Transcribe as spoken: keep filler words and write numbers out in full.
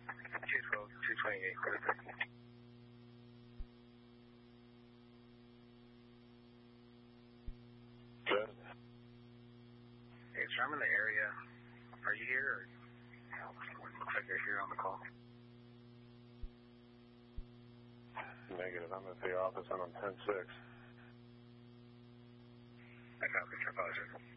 two twelve, two twenty-eight, clear thirty. Good. Hey, sir, I'm in the area. Are you here? Or, looks like you're here on the call. Negative. I'm at the office. I'm on ten six. I copy. I apologize.